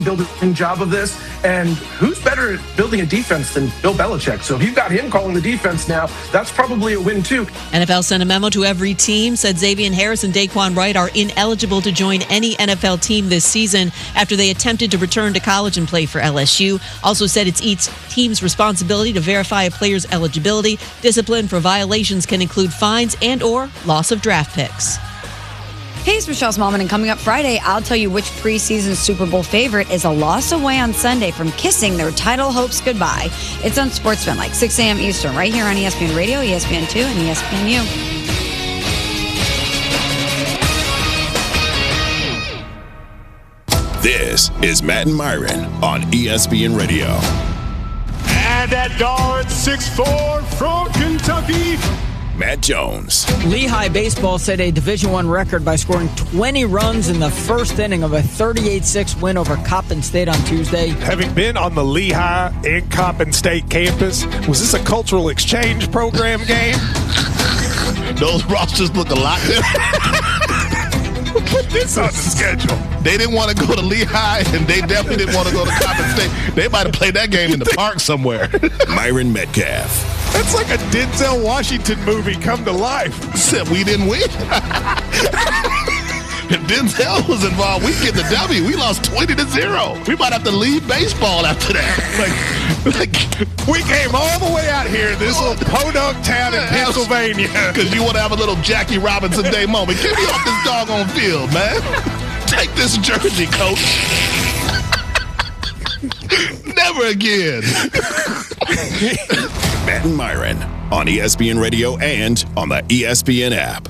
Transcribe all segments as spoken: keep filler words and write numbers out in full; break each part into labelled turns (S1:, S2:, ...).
S1: building job of this, and who's better at building a defense than Bill Belichick? So if you've got him calling the defense now, that's probably a win too.
S2: N F L sent a memo to every team, said Xavier Harris and Daquan Wright are ineligible to join any N F L team this season after they attempted to return to college and play for L S U. Also said it's each team's responsibility to verify a player's eligibility. Discipline for violations can include fines and or loss of draft picks.
S3: Hey, it's Michelle Smallman, and coming up Friday, I'll tell you which preseason Super Bowl favorite is a loss away on Sunday from kissing their title hopes goodbye. It's on Sportsman, like six a.m. Eastern, right here on E S P N Radio, E S P N two, and E S P N U.
S4: This is Matt and Myron on E S P N Radio.
S5: And at guard, six foot four from Kentucky,
S4: Matt Jones.
S6: Lehigh baseball set a Division One record by scoring twenty runs in the first inning of a thirty-eight six win over Coppin State on Tuesday.
S5: Having been on the Lehigh and Coppin State campus, was this a cultural exchange program game?
S7: Those rosters look a lot different.
S5: Put this on the schedule.
S7: They didn't want to go to Lehigh, and they definitely didn't want to go to Coppin State. They might have played that game in the park somewhere.
S4: Myron Metcalf.
S5: That's like a Denzel Washington movie come to life.
S7: Except we didn't win. If Denzel was involved, we get the W. We lost twenty to zero. We might have to leave baseball after that.
S5: Like, like we came all the way out here, this little podunk town in Pennsylvania.
S7: Because you want to have a little Jackie Robinson Day moment. Get me off this doggone field, man. Take this jersey, coach. Never again.
S4: Matt and Myron on E S P N Radio and on the E S P N app.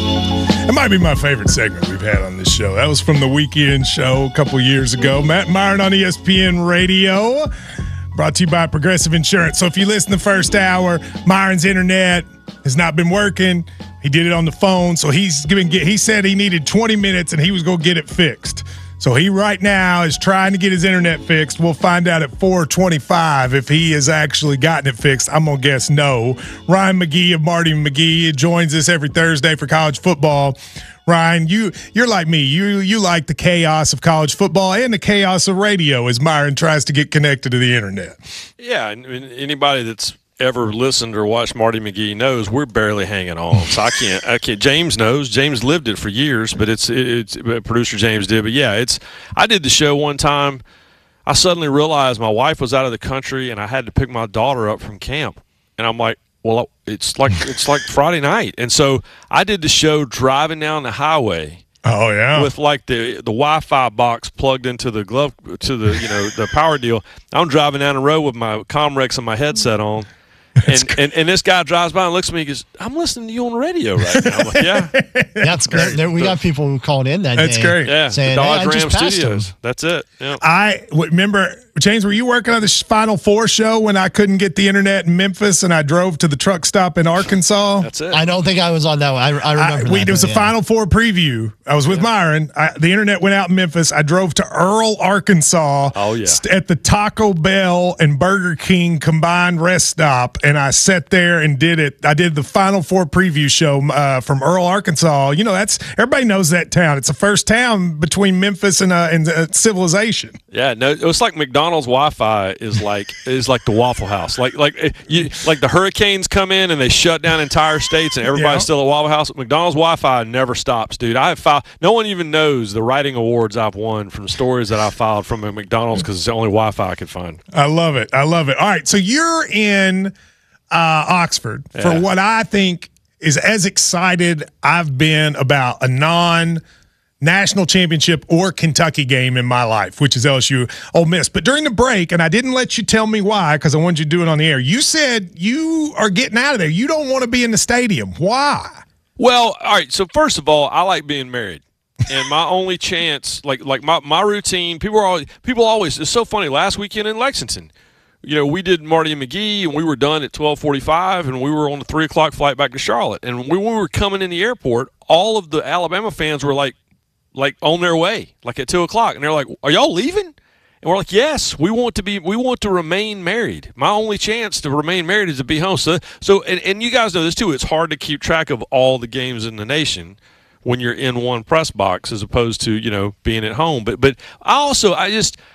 S5: It might be my favorite segment we've had on this show. That was from the weekend show a couple years ago. Matt and Myron on E S P N Radio, brought to you by Progressive Insurance. So if you listen the first hour, Myron's internet has not been working. He did it on the phone, so he's giving. He said he needed twenty minutes and he was going to get it fixed. So he right now is trying to get his internet fixed. We'll find out at four twenty-five if he has actually gotten it fixed. I'm going to guess no. Ryan McGee of Marty McGee joins us every Thursday for college football. Ryan, you, you're like me. You you like the chaos of college football and the chaos of radio as Myron tries to get connected to the internet.
S8: Yeah, and anybody that's ever listened or watched Marty McGee knows we're barely hanging on. So I can't. I can't. James knows. James lived it for years, but it's it's producer James did. But yeah, it's. I did the show one time. I suddenly realized my wife was out of the country, and I had to pick my daughter up from camp. And I'm like, well, it's like it's like Friday night, and so I did the show driving down the highway.
S5: Oh yeah,
S8: with like the the Wi-Fi box plugged into the glove to the you know the power deal. I'm driving down the road with my Comrex and my headset on. And, and and this guy drives by and looks at me and goes, I'm listening to you on the radio right now. I'm like, yeah.
S9: That's great. There, we got people who called in that
S5: That's
S9: day.
S5: That's great.
S8: Yeah,
S9: saying,
S8: Dodge
S9: hey,
S8: Ram Studios. Him. That's it. Yeah.
S5: I remember, James, were you working on the Final Four show when I couldn't get the internet in Memphis and I drove to the truck stop in Arkansas?
S8: That's it.
S9: I don't think I was on that one. I, I remember
S5: I, we,
S9: that.
S5: It was a
S9: yeah.
S5: Final Four preview. I was with yeah. Myron. I, the internet went out in Memphis. I drove to Earl, Arkansas
S8: oh, yeah.
S5: at the Taco Bell and Burger King combined rest stop, and I sat there and did it. I did the Final Four preview show uh, from Earl, Arkansas. You know, that's everybody knows that town. It's the first town between Memphis and uh, and uh, civilization.
S8: Yeah, no, it was like McDonald's Wi-Fi is like is like the Waffle House. Like like you like the hurricanes come in and they shut down entire states and everybody's yeah. still at Waffle House. McDonald's Wi-Fi never stops, dude. I have filed. No one even knows the writing awards I've won from stories that I filed from a McDonald's because it's the only Wi-Fi I could find.
S5: I love it. I love it. All right, so you're in uh, Oxford yeah. for what I think is as excited I've been about a non- national championship or Kentucky game in my life, which is L S U Ole Miss. But during the break, and I didn't let you tell me why because I wanted you to do it on the air, you said you are getting out of there. You don't want to be in the stadium. Why?
S8: Well, all right, so first of all, I like being married. And my only chance, like like my, my routine, people are always, people always, it's so funny, last weekend in Lexington, you know, we did Marty and McGee, and we were done at twelve forty-five, and we were on the three o'clock flight back to Charlotte. And when we were coming in the airport, all of the Alabama fans were like, like on their way, like at two o'clock. And they're like, are y'all leaving? And we're like, yes, we want to be, we want to remain married. My only chance to remain married is to be home. So, so and, and you guys know this too, it's hard to keep track of all the games in the nation when you're in one press box as opposed to, you know, being at home. But, but I also, I just,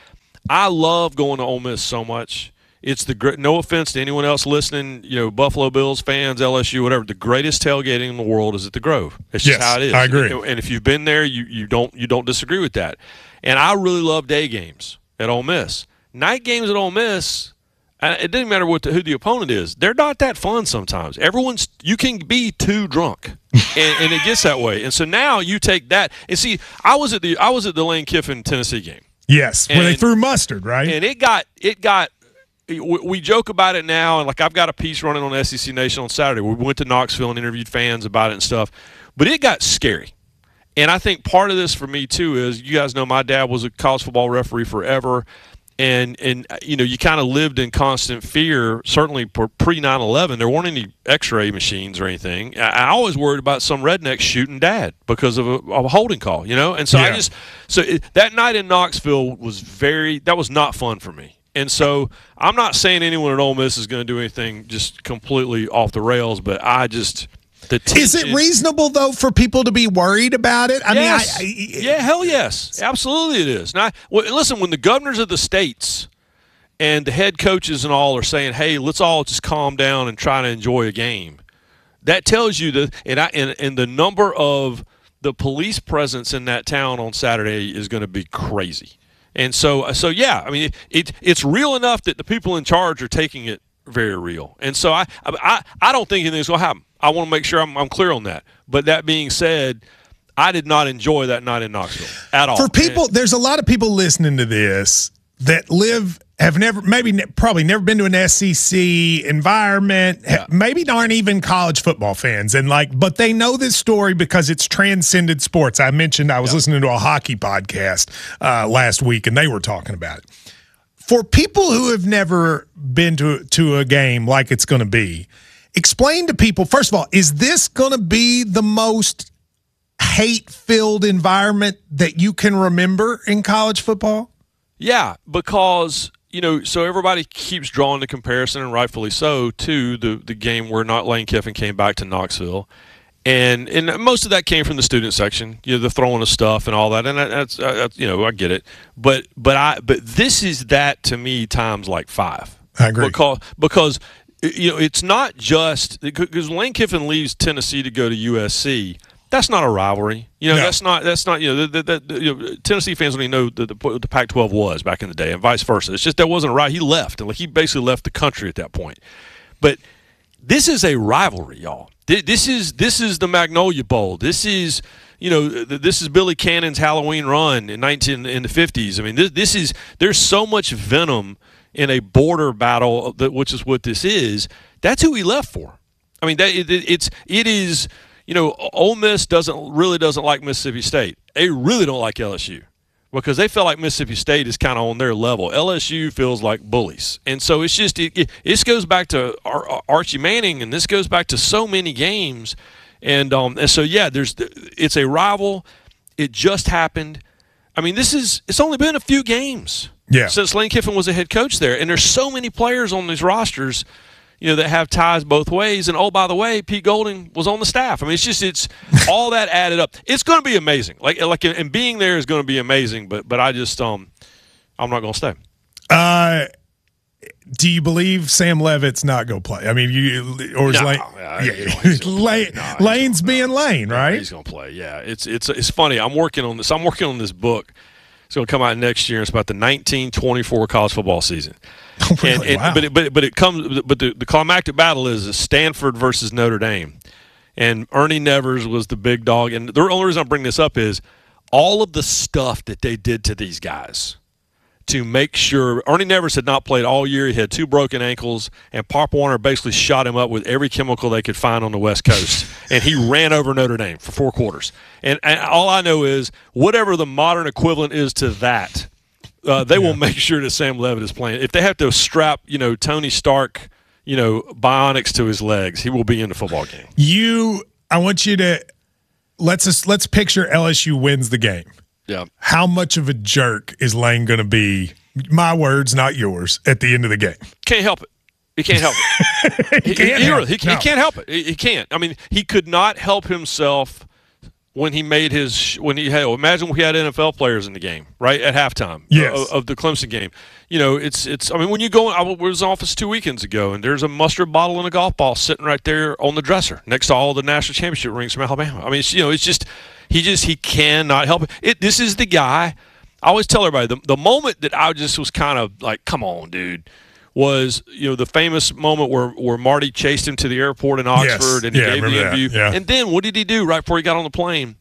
S8: I love going to Ole Miss so much. It's the great. No offense to anyone else listening, you know, Buffalo Bills fans, L S U, whatever. The greatest tailgating in the world is at the Grove. It's just
S5: yes,
S8: how it is.
S5: I agree.
S8: And, and if you've been there, you you don't you don't disagree with that. And I really love day games at Ole Miss. Night games at Ole Miss, it doesn't matter what the, who the opponent is. They're not that fun sometimes. Everyone's you can be too drunk, and, and it gets that way. And so now you take that and see. I was at the I was at the Lane Kiffin Tennessee game.
S5: Yes,
S8: and,
S5: where they threw mustard, right?
S8: And it got it got. We joke about it now, and like I've got a piece running on S E C Nation on Saturday. We went to Knoxville and interviewed fans about it and stuff, but it got scary. And I think part of this for me too is you guys know my dad was a college football referee forever, and and you know you kind of lived in constant fear. Certainly pre nine eleven, there weren't any X-ray machines or anything. I, I always worried about some redneck shooting dad because of a, of a holding call, you know. And so
S5: yeah.
S8: I just so it, that night in Knoxville was very that was not fun for me. And so I'm not saying anyone at Ole Miss is going to do anything just completely off the rails, but I just the tension,
S10: is it reasonable though for people to be worried about it? I
S8: yes.
S10: mean, I, I,
S8: yeah, hell yes, absolutely it is. Now, well, listen, when the governors of the states and the head coaches and all are saying, "Hey, let's all just calm down and try to enjoy a game," that tells you that, and I and, and the number of the police presence in that town on Saturday is going to be crazy. And so, so yeah, I mean, it, it it's real enough that the people in charge are taking it very real. And so, I I, I don't think anything's going to happen. I want to make sure I'm, I'm clear on that. But that being said, I did not enjoy that night in Knoxville at all.
S10: For people,
S8: and,
S10: there's a lot of people listening to this that live, have never, maybe, ne- probably never been to an S E C environment,
S8: yeah.
S10: maybe aren't even college football fans, and like, but they know this story because it's transcended sports. I mentioned I was
S8: yeah.
S10: listening to a hockey podcast uh, last week, and they were talking about it. For people who have never been to to a game like it's going to be, explain to people, first of all, is this going to be the most hate-filled environment that you can remember in college football?
S8: Yeah, because, you know, so everybody keeps drawing the comparison, and rightfully so, to the, the game where not Lane Kiffin came back to Knoxville. And and most of that came from the student section, you know, the throwing of stuff and all that. And that's, that's you know, I get it. But but I but this is that to me times like five.
S10: I agree.
S8: Because, because you know, it's not just – because Lane Kiffin leaves Tennessee to go to U S C – that's not a rivalry. You know,
S10: no. that's
S8: not that's not you know, the, the, the, you know Tennessee fans don't even know the, the, the Pac twelve was back in the day, and vice versa. It's just that wasn't a right. He left, and like he basically left the country at that point. But this is a rivalry, y'all. This is this is the Magnolia Bowl. This is you know this is Billy Cannon's Halloween Run in nineteen in the fifties. I mean, this this is there's so much venom in a border battle, that, which is what this is. That's who he left for. I mean, that it, it's it is. You know, Ole Miss doesn't really doesn't like Mississippi State. They really don't like L S U because they feel like Mississippi State is kind of on their level. L S U feels like bullies, and so it's just it, it this goes back to Ar- Archie Manning, and this goes back to so many games, and um and so yeah, there's it's a rival. It just happened. I mean, this is it's only been a few games
S10: yeah.
S8: since Lane Kiffin was a head coach there, and there's so many players on these rosters, you know, that have ties both ways. And, oh, by the way, Pete Golding was on the staff. I mean, it's just it's all that added up. It's going to be amazing. Like, like, and being there is going to be amazing. But, but I just, um, I'm not going to stay.
S10: Uh, do you believe Sam Levitt's not going to play? I mean, you or is
S8: no,
S10: Lane?
S8: Yeah,
S10: yeah. Lane
S8: no,
S10: Lane's
S8: gonna,
S10: being
S8: no,
S10: Lane,
S8: no,
S10: right?
S8: He's going to play. Yeah, it's it's it's funny. I'm working on this. I'm working on this book. It's going to come out next year. It's about the nineteen twenty-four college football season.
S10: Oh, really?
S8: And, and,
S10: wow.
S8: But it, but it, but it comes. But the, the climactic battle is Stanford versus Notre Dame, and Ernie Nevers was the big dog. And the only reason I bring this up is all of the stuff that they did to these guys to make sure Ernie Nevers had not played all year. He had two broken ankles, and Pop Warner basically shot him up with every chemical they could find on the West Coast, and he ran over Notre Dame for four quarters. And, and all I know is whatever the modern equivalent is to that, uh, they yeah. will make sure that Sam Levitt is playing. If they have to strap, you know, Tony Stark, you know, bionics to his legs, he will be in the football game.
S10: You, I want you to let's just, let's picture L S U wins the game.
S8: Yeah.
S10: How much of a jerk is Lane going to be? My words, not yours. At the end of the game,
S8: can't help it. He can't help it.
S10: he,
S8: he,
S10: can't
S8: he,
S10: help.
S8: he, he,
S10: No.
S8: he can't help it. He, he can't. I mean, he could not help himself when he made his when he had imagine we had N F L players in the game right at halftime
S10: yes.
S8: of, of the Clemson game. You know, it's it's. I mean, when you go, I was in office two weekends ago, and there's a mustard bottle and a golf ball sitting right there on the dresser next to all the national championship rings from Alabama. I mean, it's, you know, it's just he just he cannot help it. it this is the guy. I always tell everybody the the moment that I just was kind of like, come on, dude. Was, you know, the famous moment where, where Marty chased him to the airport in Oxford
S10: yes.
S8: and he
S10: yeah,
S8: gave the interview.
S10: Yeah.
S8: And then what did he do right before he got on the plane?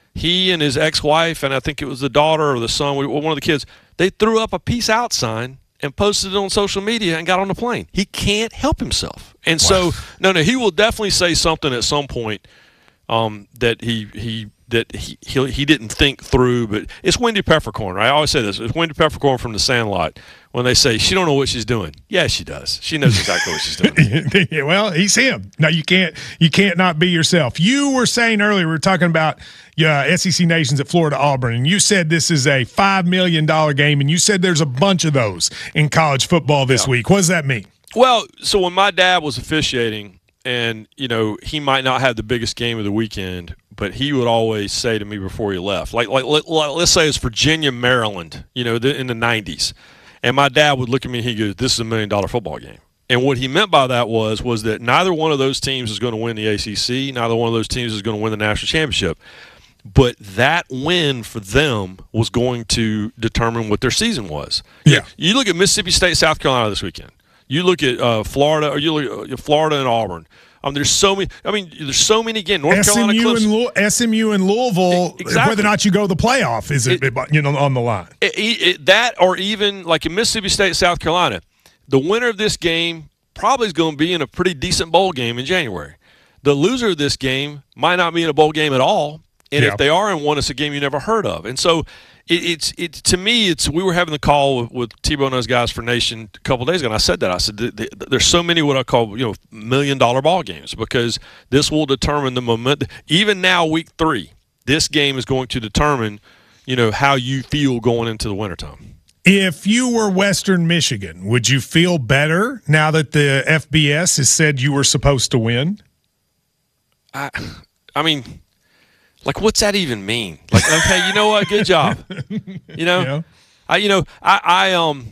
S8: He and his ex-wife, and I think it was the daughter or the son, one of the kids, they threw up a peace out sign and posted it on social media and got on the plane. He can't help himself. And wow. so, no, no, he will definitely say something at some point um, that he he that he, he he didn't think through. But it's Wendy Peppercorn, right? I always say this. It's Wendy Peppercorn from The Sandlot. When they say she don't know what she's doing, yeah, she does. She knows exactly what she's doing.
S10: Yeah, well, he's him. No, you can't. You can't not be yourself. You were saying earlier we were talking about uh, S E C nations at Florida Auburn, and you said this is a five million dollar game, and you said there's a bunch of those in college football this yeah. week. What does that mean?
S8: Well, so when my dad was officiating, and you know he might not have the biggest game of the weekend, but he would always say to me before he left, like like let, let's say it's Virginia, Maryland, you know, in the nineties. And my dad would look at me and he goes, this is a million-dollar football game. And what he meant by that was was that neither one of those teams is going to win the A C C, neither one of those teams is going to win the national championship. But that win for them was going to determine what their season was.
S10: Yeah.
S8: You look at Mississippi State, South Carolina this weekend. You look at uh, Florida, or you look at Florida and Auburn. Um, there's so many. I mean, there's so many again. North
S10: S M U
S8: Carolina,
S10: and Louis- S M U and Louisville.
S8: Exactly.
S10: Whether or not you go to the playoff is it, it, you know on the line.
S8: It, it, that or even like in Mississippi State, South Carolina, the winner of this game probably is going to be in a pretty decent bowl game in January. The loser of this game might not be in a bowl game at all, and
S10: yeah.
S8: if they are in one, it's a game you never heard of. And so it, it's it to me, it's we were having the call with, with Tebow and those guys for Nation a couple of days ago, and I said that I said the, the, there's so many what I call you know million dollar ball games because this will determine the momentum. Even now, week three, this game is going to determine you know how you feel going into the wintertime.
S10: If you were Western Michigan, would you feel better now that the F B S has said you were supposed to win?
S8: I, I mean. Like, what's that even mean? Like, okay, you know what? Good job. You know,
S10: yeah.
S8: I, you know, I, I, um,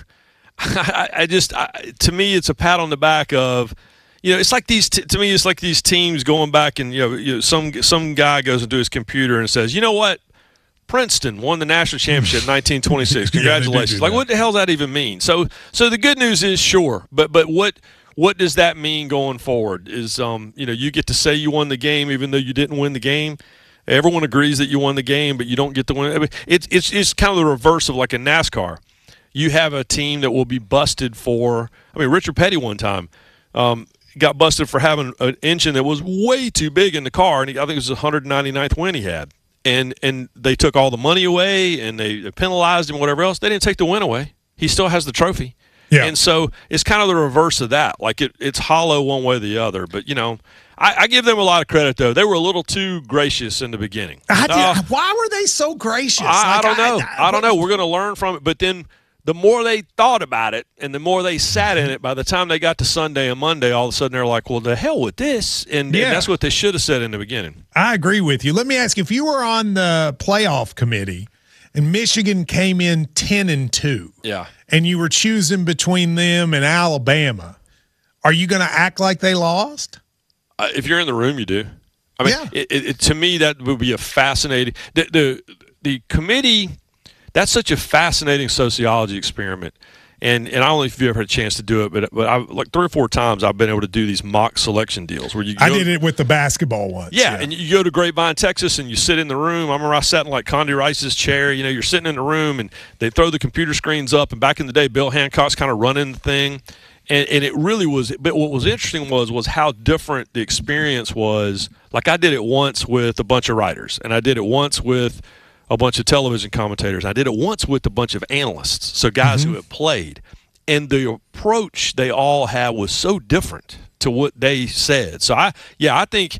S8: I, I just, I, to me, it's a pat on the back of, you know, it's like these. T- to me, it's like these teams going back and you know, you know, some some guy goes into his computer and says, you know what? Princeton won the national championship in nineteen twenty-six. Congratulations.
S10: Yeah, do do
S8: like,
S10: that.
S8: what the hell does that even mean? So, so the good news is, sure, but but what. What does that mean going forward? Is um, you know, you get to say you won the game even though you didn't win the game. Everyone agrees that you won the game, but you don't get to win. I mean, it's it's it's kind of the reverse of like in NASCAR. You have a team that will be busted for. I mean, Richard Petty one time um, got busted for having an engine that was way too big in the car, and he, I think it was the one hundred ninety-ninth win he had. And and they took all the money away, and they penalized him, whatever else. They didn't take the win away. He still has the trophy.
S10: Yeah.
S8: And so it's kind of the reverse of that. Like it, it's hollow one way or the other. But, you know, I, I give them a lot of credit, though. They were a little too gracious in the beginning.
S10: I,
S8: uh,
S10: why were they so gracious?
S8: I, I
S10: like,
S8: don't know.
S10: I,
S8: I, I don't know. We're going to learn from it. But then the more they thought about it and the more they sat in it, by the time they got to Sunday and Monday, all of a sudden they're like, well, the hell with this. And,
S10: yeah.
S8: and that's what they should have said in the beginning.
S10: I agree with you. Let me ask you, if you were on the playoff committee and Michigan came in ten and two.
S8: Yeah.
S10: And you were choosing between them and Alabama, are you going to act like they lost?
S8: Uh, if you're in the room, you do. I mean,
S10: yeah.
S8: it, it, to me, that would be a fascinating the, – the, the committee, that's such a fascinating sociology experiment. And and I don't know if you've ever had a chance to do it, but but I, like three or four times I've been able to do these mock selection deals where you. Go,
S10: I did it with the basketball once.
S8: Yeah,
S10: yeah,
S8: and you go to Grapevine, Texas, and you sit in the room. I remember I sat in like Condi Rice's chair. You know, you're sitting in the room, and they throw the computer screens up. And back in the day, Bill Hancock's kind of running the thing, and and it really was. But what was interesting was was how different the experience was. Like I did it once with a bunch of writers, and I did it once with a bunch of television commentators. I did it once with a bunch of analysts, so guys mm-hmm. who had played. And the approach they all had was so different to what they said. So, I yeah, I think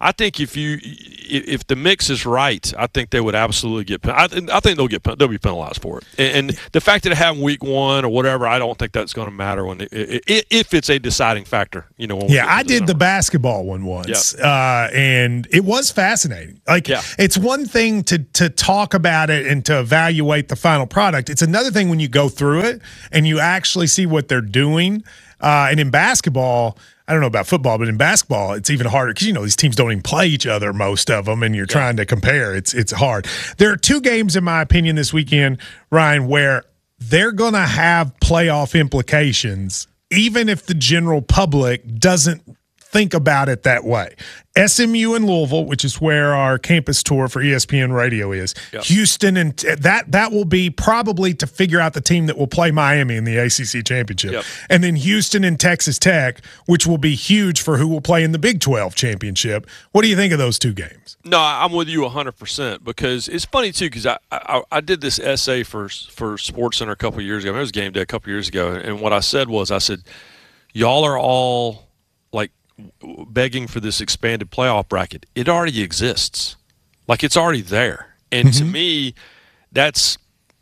S8: I think if you if the mix is right, I think they would absolutely get. I, I think they'll get they'll be penalized for it. And, and the fact that it happened week one or whatever, I don't think that's going to matter when it, it, if it's a deciding factor. You know.
S10: Yeah, I did the basketball one once,
S8: yep.
S10: uh, and it was fascinating. Like,
S8: yeah.
S10: it's one thing to to talk about it and to evaluate the final product. It's another thing when you go through it and you actually see what they're doing. Uh, and in basketball, I don't know about football, but in basketball, it's even harder because, you know, these teams don't even play each other, most of them, and you're yeah. trying to compare. It's it's hard. There are two games, in my opinion, this weekend, Ryan, where they're going to have playoff implications, even if the general public doesn't think about it that way. S M U and Louisville, which is where our campus tour for E S P N Radio is. Yep. Houston, and that that will be probably to figure out the team that will play Miami in the A C C championship.
S8: Yep.
S10: And then Houston and Texas Tech, which will be huge for who will play in the Big twelve championship. What do you think of those two games?
S8: No, I'm with you one hundred percent because it's funny, too, because I, I I did this essay for, for SportsCenter a couple of years ago. I mean, it was game day a couple of years ago. And what I said was, I said, y'all are all like begging for this expanded playoff bracket. It already exists. Like, it's already there. And mm-hmm. to me, that's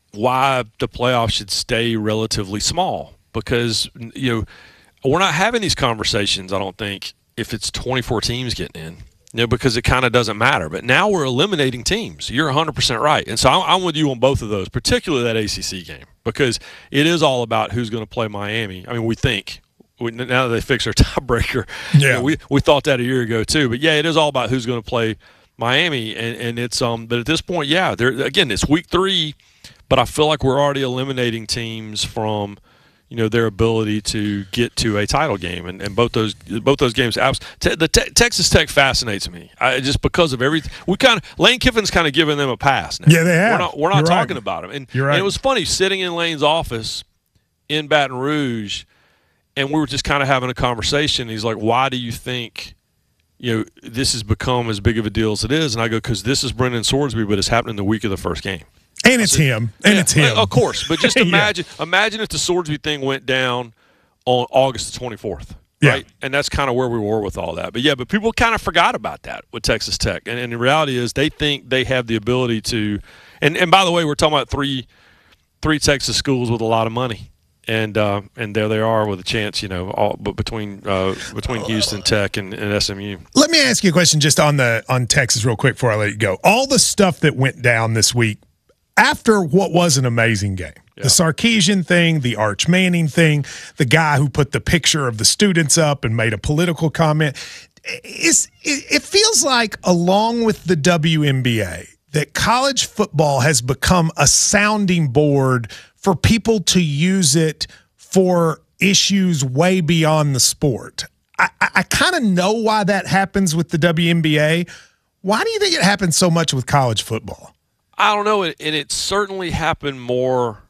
S8: why the playoffs should stay relatively small because, you know, we're not having these conversations, I don't think, if it's twenty-four teams getting in, you know, because it kind of doesn't matter. But now we're eliminating teams. You're one hundred percent right. And so I'm, I'm with you on both of those, particularly that A C C game, because it is all about who's going to play Miami. I mean, we think. We, now that they fixed our tiebreaker,
S10: yeah,
S8: you know, we we thought that a year ago too. But yeah, it is all about who's going to play Miami, and, and it's um. But at this point, yeah, there again, it's week three, but I feel like we're already eliminating teams from, you know, their ability to get to a title game, and, and both those both those games. Te- the te- Texas Tech fascinates me, I, just because of everything. We kind of Lane Kiffin's kind of giving them a pass now.
S10: Yeah, they have.
S8: We're not, we're not
S10: You're
S8: talking
S10: right.
S8: about them, and,
S10: You're right.
S8: and it was funny sitting in Lane's office in Baton Rouge. And we were just kind of having a conversation. He's like, why do you think, you know, this has become as big of a deal as it is? And I go, because this is Brendan Swordsby, but it's happening the week of the first game.
S10: And it's said, him. And
S8: yeah,
S10: it's him.
S8: Of course. But just imagine
S10: yeah.
S8: imagine if the Swordsby thing went down on August the twenty-fourth. Right? Yeah. And that's kind of where we were with all that. But, yeah, but people kind of forgot about that with Texas Tech. And, and the reality is they think they have the ability to and, – and by the way, we're talking about three three Texas schools with a lot of money. And uh, and there they are with a chance, you know, all, but between uh, between Houston Tech and, and S M U.
S10: Let me ask you a question just on the on Texas real quick before I let you go. All the stuff that went down this week after what was an amazing game, yeah. the Sarkisian thing, the Arch Manning thing, the guy who put the picture of the students up and made a political comment. It's, it feels like, along with the W N B A, that college football has become a sounding board for people to use it for issues way beyond the sport. I, I, I kind of know why that happens with the W N B A. Why do you think it happens so much with college football?
S8: I don't know, and it certainly happened more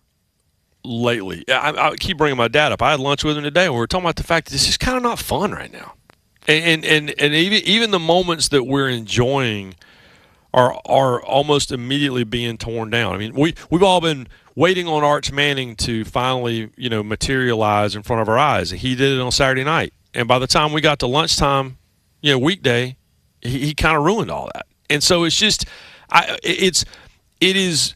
S8: lately. I, I keep bringing my dad up. I had lunch with him today, and we were talking about the fact that this is kind of not fun right now. And and and even even the moments that we're enjoying are are almost immediately being torn down. I mean, we we've all been waiting on Arch Manning to finally, you know, materialize in front of our eyes. He did it on Saturday night, and by the time we got to lunchtime, you know, weekday, he, he kind of ruined all that. And so it's just, I it's it is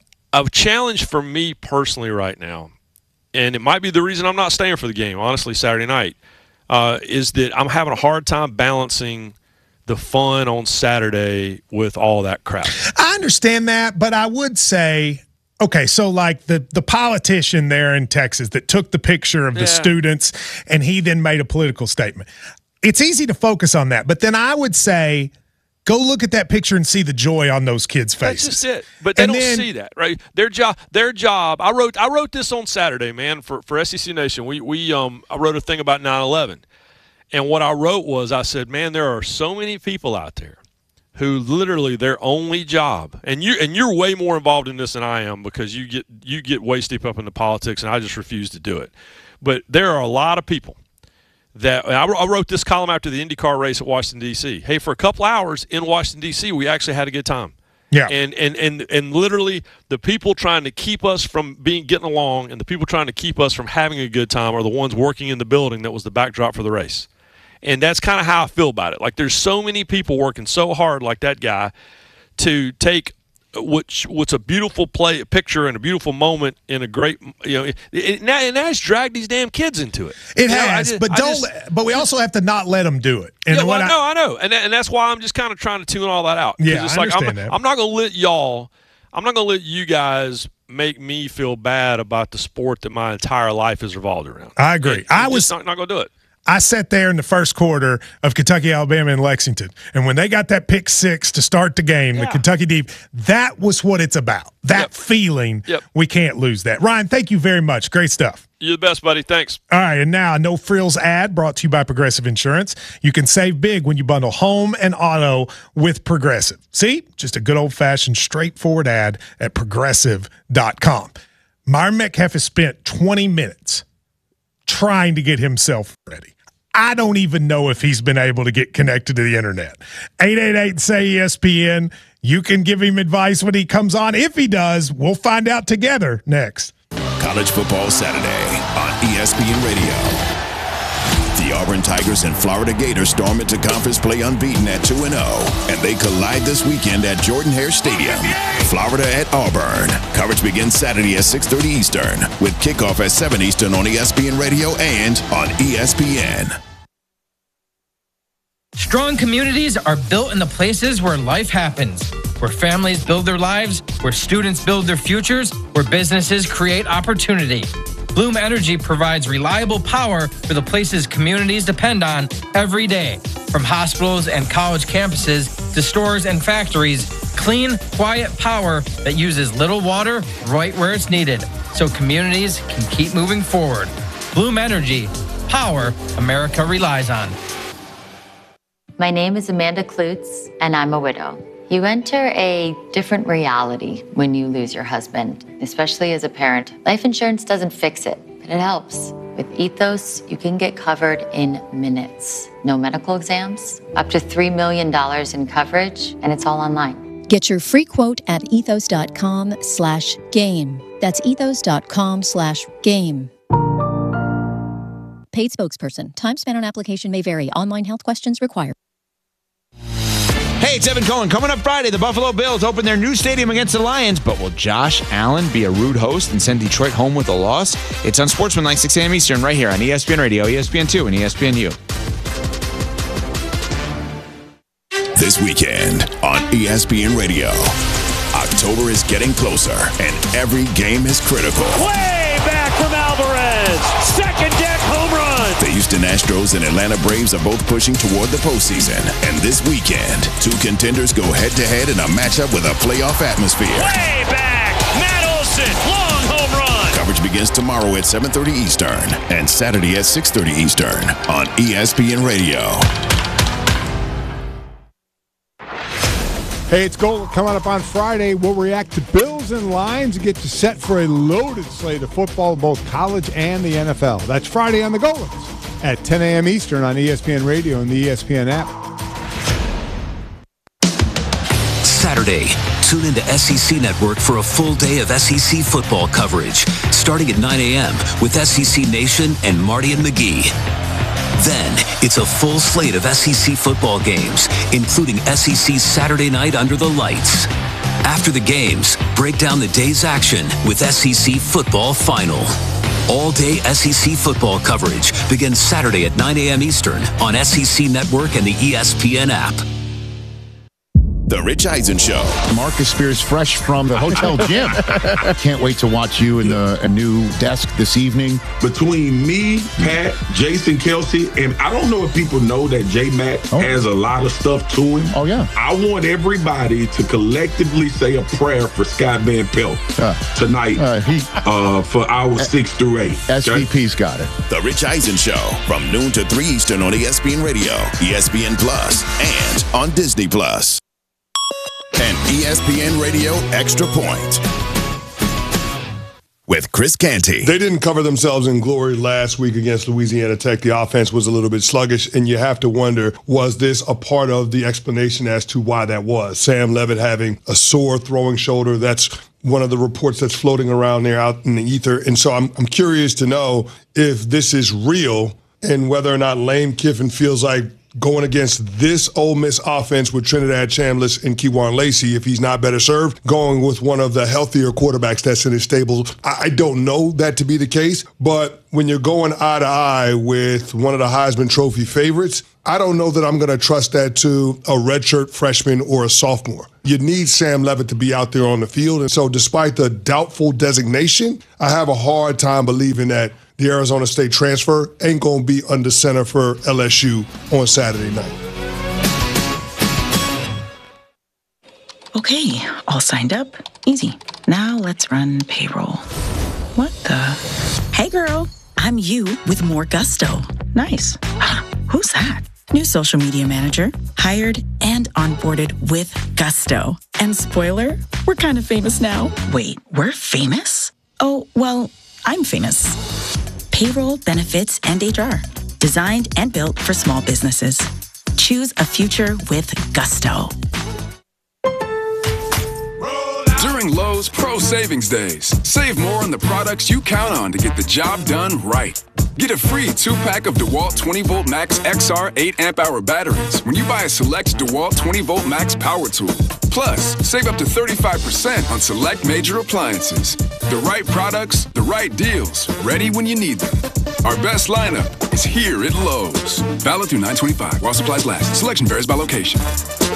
S8: a challenge for me personally right now, and it might be the reason I'm not staying for the game. Honestly, Saturday night uh, is that I'm having a hard time balancing the fun on Saturday with all that crap.
S10: I understand that, but I would say, okay, so like the, the politician there in Texas that took the picture of the yeah. students and he then made a political statement. It's easy to focus on that, but then I would say, go look at that picture and see the joy on those kids' faces.
S8: That's just it. But they
S10: and
S8: don't
S10: then,
S8: see that, right? Their job, their job. I wrote, I wrote this on Saturday, man, for, for S E C Nation. We we um, I wrote a thing about nine eleven. And what I wrote was, I said, man, there are so many people out there who literally their only job, and you and you're way more involved in this than I am because you get you get way deep up into politics, and I just refuse to do it. But there are a lot of people that I, I wrote this column after the IndyCar race at Washington D C. Hey, for a couple hours in Washington D C, we actually had a good time.
S10: Yeah,
S8: and and and and literally the people trying to keep us from being getting along, and the people trying to keep us from having a good time are the ones working in the building that was the backdrop for the race. And that's kind of how I feel about it. Like, there's so many people working so hard like that guy to take which what's a beautiful play picture and a beautiful moment in a great, you know, it, it, now, and now it's dragged these damn kids into it.
S10: It
S8: you
S10: has,
S8: know, just,
S10: but don't.
S8: Just,
S10: but we also have to not let them do it. And
S8: yeah, well,
S10: I,
S8: no, I know, and and that's why I'm just kind of trying to tune all that out.
S10: Yeah,
S8: it's
S10: I
S8: like
S10: understand
S8: I'm,
S10: that.
S8: I'm not going to let y'all. I'm not going to let you guys make me feel bad about the sport that my entire life has revolved around.
S10: I agree.
S8: And,
S10: I
S8: and
S10: was
S8: not, not going to do it.
S10: I sat there in the first quarter of Kentucky, Alabama, and Lexington. And when they got that pick six to start the game,
S8: yeah.
S10: the Kentucky Deep, that was what it's about. That
S8: yep.
S10: feeling,
S8: yep.
S10: we can't lose that. Ryan, thank you very much. Great stuff.
S8: You're the best, buddy. Thanks.
S10: All right, and now a No Frills ad brought to you by Progressive Insurance. You can save big when you bundle home and auto with Progressive. See? Just a good old-fashioned, straightforward ad at progressive dot com. Myron Metcalf has spent twenty minutes trying to get himself ready. I don't even know if he's been able to get connected to the internet. eight eight eight, S A Y, E S P N. You can give him advice when he comes on. If he does, we'll find out together next.
S4: College Football Saturday on E S P N Radio. The Auburn Tigers and Florida Gators storm into conference play unbeaten at two and oh, and they collide this weekend at Jordan-Hare Stadium. Florida at Auburn. Coverage begins Saturday at six thirty Eastern, with kickoff at seven Eastern on E S P N Radio and on E S P N.
S11: Strong communities are built in the places where life happens, where families build their lives, where students build their futures, where businesses create opportunity. Bloom Energy provides reliable power for the places communities depend on every day. From hospitals and college campuses to stores and factories, clean, quiet power that uses little water right where it's needed, so communities can keep moving forward. Bloom Energy, power America relies on.
S12: My name is Amanda Klutz, and I'm a widow. You enter a different reality when you lose your husband, especially as a parent. Life insurance doesn't fix it, but it helps. With Ethos, you can get covered in minutes. No medical exams, up to three million dollars in coverage, and it's all online.
S13: Get your free quote at ethos.com slash game. That's ethos.com slash game. Paid spokesperson. Time spent on application may vary. Online health questions required.
S14: Hey, it's Evan Cohen. Coming up Friday, the Buffalo Bills open their new stadium against the Lions, but will Josh Allen be a rude host and send Detroit home with a loss? It's on Sportsmanlike, six a.m. Eastern, right here on E S P N Radio, E S P N two, and E S P N U.
S4: This weekend on E S P N Radio, October is getting closer, and every game is critical.
S15: Way back from Alvarez. Second deck home run.
S4: The Houston Astros and Atlanta Braves are both pushing toward the postseason. And this weekend, two contenders go head-to-head in a matchup with a playoff atmosphere.
S15: Way back. Matt Olson. Long home run.
S4: Coverage begins tomorrow at seven thirty Eastern and Saturday at six thirty Eastern on E S P N Radio.
S16: Hey, it's Gold coming up on Friday. We'll react to Bills and Lions and get you set for a loaded slate of football, both college and the N F L. That's Friday on the Golans at ten a.m. Eastern on E S P N Radio and the E S P N app.
S17: Saturday, tune into S E C Network for a full day of S E C football coverage, starting at nine a.m. with S E C Nation and Marty and McGee. Then, it's a full slate of S E C football games, including S E C Saturday Night Under the Lights. After the games, break down the day's action with S E C Football Final. All-day S E C football coverage begins Saturday at nine a.m. Eastern on S E C Network and the E S P N app.
S4: The Rich Eisen Show.
S18: Marcus Spears fresh from the hotel gym. Can't wait to watch you in the a new desk this evening.
S19: Between me, Pat, Jason Kelsey, and I don't know if people know that J-Mac oh. has a lot of stuff to him.
S18: Oh, yeah.
S19: I want everybody to collectively say a prayer for Scott Van Pelt uh, tonight uh, he, uh, for hours uh, six through eight.
S18: S V P's got it.
S4: The Rich Eisen Show from noon to three Eastern on E S P N Radio, E S P N Plus, and on Disney Plus. And E S P N Radio Extra Point with Chris Canty.
S20: They didn't cover themselves in glory last week against Louisiana Tech. The offense was a little bit sluggish, and you have to wonder, was this a part of the explanation as to why that was? Sam Levitt having a sore throwing shoulder, that's one of the reports that's floating around there out in the ether. And so I'm, I'm curious to know if this is real and whether or not Lane Kiffin feels like going against this Ole Miss offense with Trinidad Chambliss and Kejuan Lacey, if he's not better served, going with one of the healthier quarterbacks that's in his stable. I don't know that to be the case, but when you're going eye to eye with one of the Heisman Trophy favorites, I don't know that I'm going to trust that to a redshirt freshman or a sophomore. You need Sam Levitt to be out there on the field. And so despite the doubtful designation, I have a hard time believing that the Arizona State transfer ain't going to be under center for L S U on Saturday night.
S21: Okay, all signed up. Easy. Now let's run payroll. What the? Hey girl, I'm you with more gusto. Nice. Who's that? New social media manager, hired and onboarded with gusto. And spoiler, we're kind of famous now. Wait, we're famous? Oh, well, I'm famous. Payroll, benefits, and H R. Designed and built for small businesses. Choose a future with gusto.
S22: During Lowe's Pro Savings Days, save more on the products you count on to get the job done right. Get a free two-pack of DeWalt twenty volt Max X R eight amp hour batteries when you buy a select DeWalt twenty volt Max power tool. Plus, save up to thirty-five percent on select major appliances. The right products, the right deals, ready when you need them. Our best lineup is here at Lowe's. Valid through nine twenty-five while supplies last. Selection varies by location.